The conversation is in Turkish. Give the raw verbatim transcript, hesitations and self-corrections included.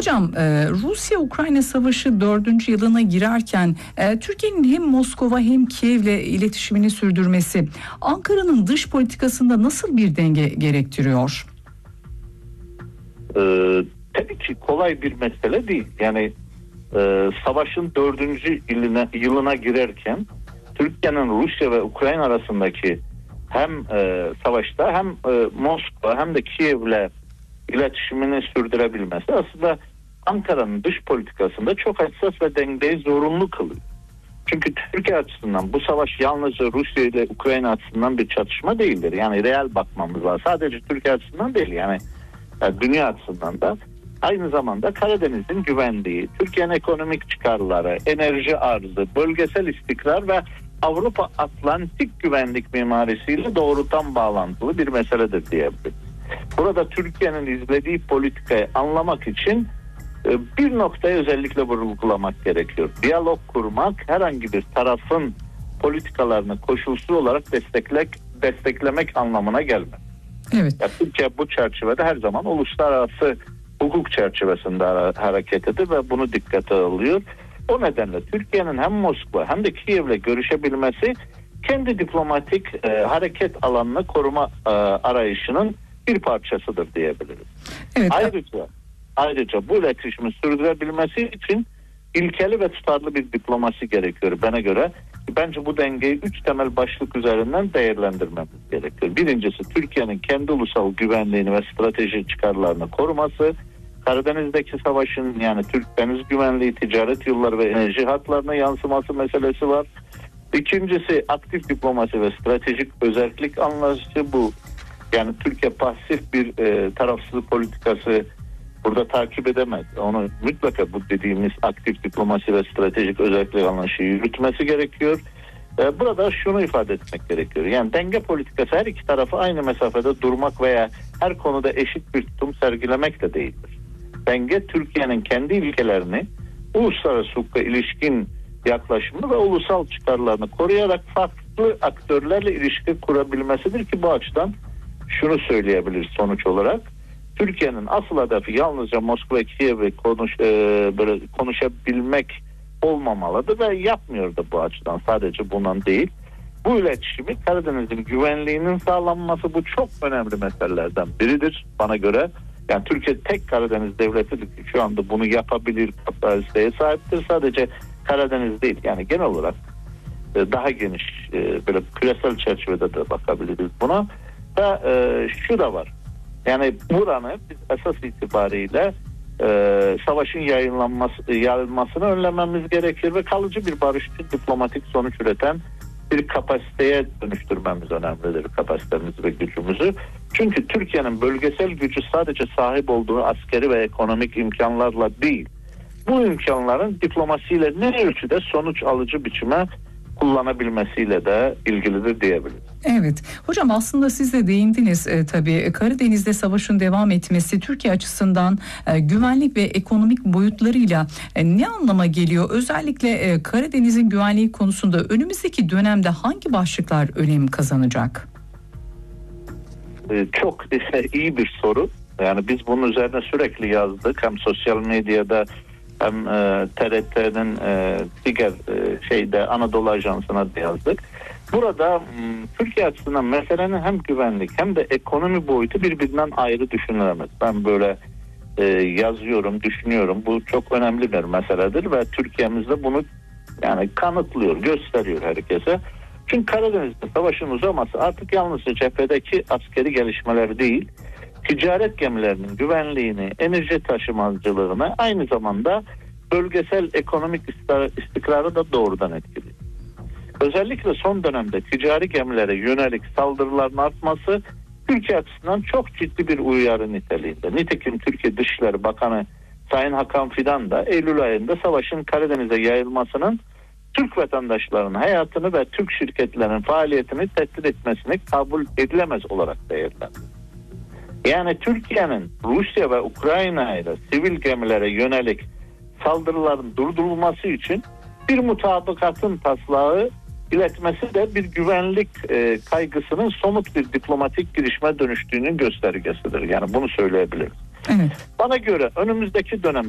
Hocam e, Rusya-Ukrayna savaşı dördüncü yılına girerken e, Türkiye'nin hem Moskova hem Kiev'le iletişimini sürdürmesi Ankara'nın dış politikasında nasıl bir denge gerektiriyor? Ee, tabii ki kolay bir mesele değil. Yani e, savaşın dördüncü yılına, yılına girerken Türkiye'nin Rusya ve Ukrayna arasındaki hem e, savaşta hem e, Moskova hem de Kiev'le iletişimini sürdürebilmesi aslında Ankara'nın dış politikasında çok hassas ve dengeyi zorunlu kılıyor. Çünkü Türkiye açısından bu savaş yalnızca Rusya ile Ukrayna açısından bir çatışma değildir. Yani reel bakmamız var. Sadece Türkiye açısından değil, yani, yani dünya açısından da aynı zamanda Karadeniz'in güvenliği, Türkiye'nin ekonomik çıkarları, enerji arzı, bölgesel istikrar ve Avrupa Atlantik güvenlik mimarisiyle doğrudan bağlantılı bir meseledir diyebiliriz. Burada Türkiye'nin izlediği politikayı anlamak için bir noktayı özellikle vurgulamak gerekiyor. Diyalog kurmak herhangi bir tarafın politikalarını koşulsuz olarak desteklemek, desteklemek anlamına gelmez. Evet. Ya, Türkiye bu çerçevede her zaman uluslararası hukuk çerçevesinde hareket ediyor ve bunu dikkate alıyor. O nedenle Türkiye'nin hem Moskva hem de Kiev'le görüşebilmesi kendi diplomatik e, hareket alanını koruma e, arayışının bir parçasıdır diyebiliriz. Evet. Ayrıca ayrıca bu iletişimi sürdürebilmesi için ilkeli ve tutarlı bir diplomasi gerekiyor bana göre. Bence bu dengeyi üç temel başlık üzerinden değerlendirmemiz gerekiyor. Birincisi, Türkiye'nin kendi ulusal güvenliğini ve stratejik çıkarlarını koruması. Karadeniz'deki savaşın, yani Türk deniz güvenliği, ticaret yolları ve enerji hatlarına yansıması meselesi var. İkincisi, aktif diplomasi ve stratejik özellik anlayışı bu. Yani Türkiye pasif bir e, tarafsızlık politikası burada takip edemez. Onu mutlaka bu dediğimiz aktif diplomasi ve stratejik özellik anlayışı yürütmesi gerekiyor. E, burada şunu ifade etmek gerekiyor. Yani denge politikası her iki tarafı aynı mesafede durmak veya her konuda eşit bir tutum sergilemek de değildir. Denge, Türkiye'nin kendi ilkelerini, uluslararası hukuka ilişkin yaklaşımını ve ulusal çıkarlarını koruyarak farklı aktörlerle ilişki kurabilmesidir ki bu açıdan şunu söyleyebiliriz sonuç olarak. Türkiye'nin asıl hedefi yalnızca Moskova ve Kiev'e konuş, e, böyle konuşabilmek olmamalıdır ve yapmıyor da bu açıdan, sadece bundan değil. Bu iletişimi, Karadeniz'in güvenliğinin sağlanması, bu çok önemli meselelerden biridir bana göre. Yani Türkiye tek Karadeniz devletidir ki şu anda bunu yapabilir kapasiteye sahiptir. Sadece Karadeniz değil, yani genel olarak daha geniş böyle küresel çerçevede de bakabiliriz buna. Ve e, şu da var. Yani buranı biz esas itibariyle e, savaşın yayınlanması, yayılmasını önlememiz gerekir ve kalıcı bir barışçı diplomatik sonuç üreten bir kapasiteye dönüştürmemiz önemlidir, kapasitemizi ve gücümüzü. Çünkü Türkiye'nin bölgesel gücü sadece sahip olduğu askeri ve ekonomik imkanlarla değil, bu imkanların diplomasiyle ne ölçüde sonuç alıcı biçime kullanabilmesiyle de ilgilidir diyebiliriz. Evet. Hocam, aslında siz de değindiniz e, tabii Karadeniz'de savaşın devam etmesi Türkiye açısından e, güvenlik ve ekonomik boyutlarıyla e, ne anlama geliyor? Özellikle e, Karadeniz'in güvenliği konusunda önümüzdeki dönemde hangi başlıklar önem kazanacak? E, çok e, iyi bir soru. Yani biz bunun üzerine sürekli yazdık. Hem sosyal medyada hem e, T R T'nin e, diğer e, şeyde Anadolu Ajansı'na da yazdık. Burada m, Türkiye açısından meselenin hem güvenlik hem de ekonomi boyutu birbirinden ayrı düşünülemez. Ben böyle e, yazıyorum, düşünüyorum. Bu çok önemli bir meseledir ve Türkiye'mizde bunu yani kanıtlıyor, gösteriyor herkese. Çünkü Karadeniz'de savaşın uzaması artık yalnızca cephedeki askeri gelişmeler değil, ticaret gemilerinin güvenliğini, enerji taşımacılığını, aynı zamanda bölgesel ekonomik istikrarı da doğrudan etkiliyor. Özellikle son dönemde ticari gemilere yönelik saldırıların artması Türkiye açısından çok ciddi bir uyarı niteliğinde. Nitekim Türkiye Dışişleri Bakanı Sayın Hakan Fidan da Eylül ayında savaşın Karadeniz'e yayılmasının Türk vatandaşlarının hayatını ve Türk şirketlerinin faaliyetini tehdit etmesini kabul edilemez olarak değerlendirdi. Yani Türkiye'nin Rusya ve Ukrayna ile sivil gemilere yönelik saldırıların durdurulması için bir mutabakatın taslağı iletmesi de bir güvenlik e, kaygısının somut bir diplomatik girişime dönüştüğünün göstergesidir. Yani bunu söyleyebiliriz. Evet. Bana göre önümüzdeki dönem